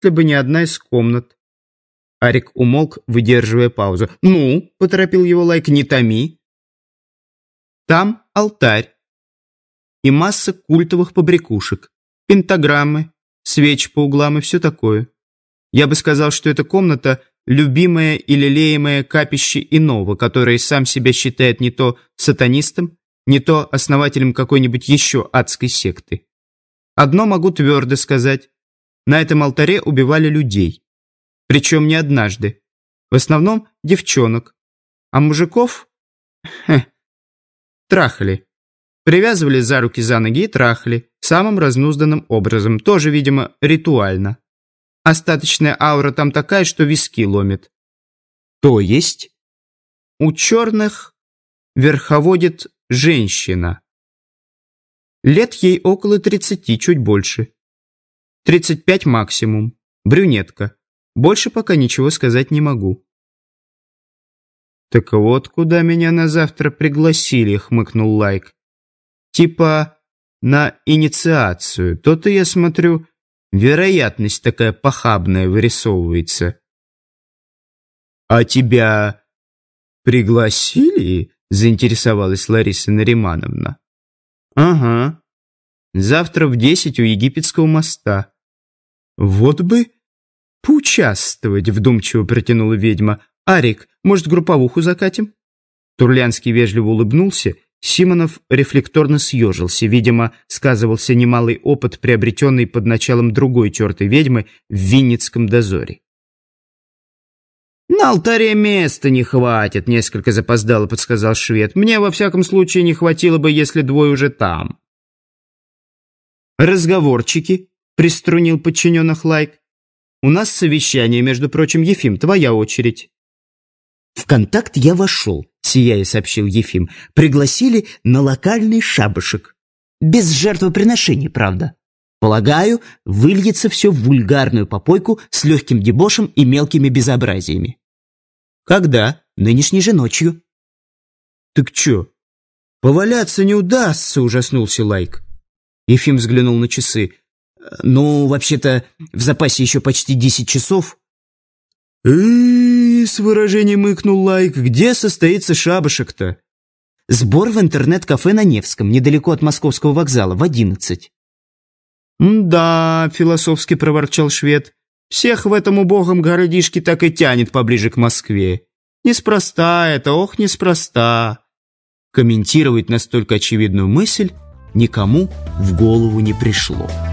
если бы не одна из комнат». Арик умолк, выдерживая паузу. «Ну», — поторопил его Лайк, — «не томи». «Там алтарь и масса культовых побрякушек, пентаграммы, свечи по углам и все такое. Я бы сказал, что эта комната — любимое и лелеемое капище иного, который сам себя считает не то сатанистом, не то основателем какой-нибудь еще адской секты. Одно могу твердо сказать. На этом алтаре убивали людей. Причем не однажды. В основном девчонок. А мужиков трахали. Привязывали за руки, за ноги и трахали. Самым разнузданным образом. Тоже, видимо, ритуально. Остаточная аура там такая, что виски ломит. То есть у черных верховодит женщина. Лет ей около 30, чуть больше. 35 максимум. Брюнетка. Больше пока ничего сказать не могу. «Так вот, куда меня на завтра пригласили», — хмыкнул Лайк. «Типа на инициацию. То-то, я смотрю, вероятность такая похабная вырисовывается». «А тебя пригласили?» — заинтересовалась Лариса Наримановна. «Ага. Завтра в 10 у Египетского моста». «Вот бы поучаствовать», — вдумчиво протянула ведьма. «Арик, может, групповуху закатим?» Турлянский вежливо улыбнулся. Симонов рефлекторно съежился. Видимо, сказывался немалый опыт, приобретенный под началом другой тертой ведьмы в Винницком дозоре. «На алтаре места не хватит», — несколько запоздало подсказал швед. «Мне, во всяком случае, не хватило бы, если двое уже там». «Разговорчики», — приструнил подчиненных Лайк. «У нас совещание, между прочим, Ефим, твоя очередь». «В контакт я вошел», — сияя сообщил Ефим. «Пригласили на локальный шабашек. Без жертвоприношений, правда. Полагаю, выльется все в вульгарную попойку с легким дебошем и мелкими безобразиями». «Когда?» «Нынешней же ночью». «Так чё, поваляться не удастся?» — ужаснулся Лайк. Ефим взглянул на часы. «Ну, вообще-то, в запасе еще почти 10 часов». С выражением икнул Лайк. «Где состоится шабашек-то?» «Сбор в интернет-кафе на Невском, недалеко от Московского вокзала, в 11». «Да», — философски проворчал швед, «всех в этом убогом городишке так и тянет поближе к Москве. Неспроста это, ох, неспроста». Комментировать настолько очевидную мысль никому в голову не пришло.